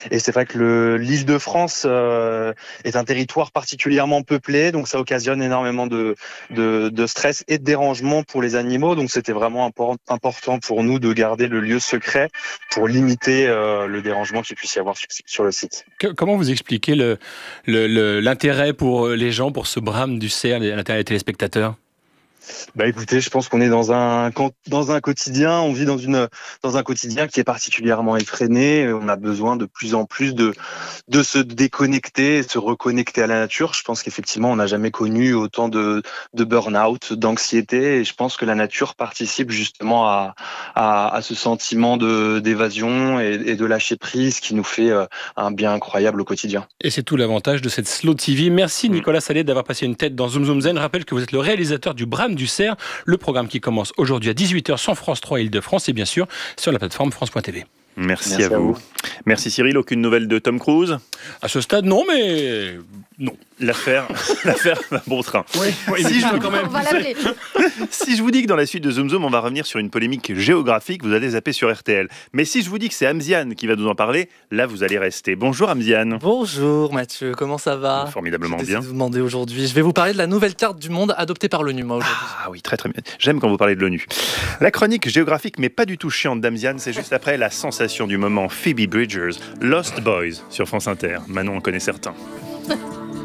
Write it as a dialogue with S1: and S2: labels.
S1: Et c'est vrai que l'Île-de-France est un territoire particulièrement peuplé, donc ça occasionne énormément de stress et de dérangement pour les animaux. Donc c'était vraiment important pour nous de garder le lieu secret pour limiter le dérangement qu'il puisse y avoir sur le site.
S2: Comment vous expliquez l'intérêt pour les gens pour ce brame du cerf, l'intérêt des téléspectateurs?
S1: Bah écoutez, je pense qu'on est dans un quotidien, on vit dans un quotidien qui est particulièrement effréné. On a besoin de plus en plus de se déconnecter, de se reconnecter à la nature. Je pense qu'effectivement, on n'a jamais connu autant de burn-out, d'anxiété. Et je pense que la nature participe justement à ce sentiment d'évasion et de lâcher prise qui nous fait un bien incroyable au quotidien.
S2: Et c'est tout l'avantage de cette Slow TV. Merci Nicolas Sallet d'avoir passé une tête dans Zoom Zoom Zen. Je rappelle que vous êtes le réalisateur du Brame du Cerf, le programme qui commence aujourd'hui à 18h sur France 3 Île-de-France et bien sûr sur la plateforme France.tv.
S3: Merci à vous. Merci Cyril, aucune nouvelle de Tom Cruise?
S2: À ce stade, non, mais non.
S3: L'affaire va bon train.
S2: Oui,
S4: On va l'appeler.
S3: Si je vous dis que dans la suite de Zoom Zoom, on va revenir sur une polémique géographique, vous allez zapper sur RTL. Mais si je vous dis que c'est Amziane qui va nous en parler, là vous allez rester. Bonjour Amziane.
S5: Bonjour Mathieu, comment ça va?
S3: Formidablement
S5: J'ai décidé
S3: bien.
S5: de vous demander aujourd'hui. Je vais vous parler de la nouvelle carte du monde adoptée par l'ONU, moi, aujourd'hui.
S3: Ah oui, très très bien. J'aime quand vous parlez de l'ONU. La chronique géographique, mais pas du tout chiante d'Amziane, c'est juste après la sensation du moment. Phoebe Bridgers, Lost Boys sur France Inter. Manon en connaît certains.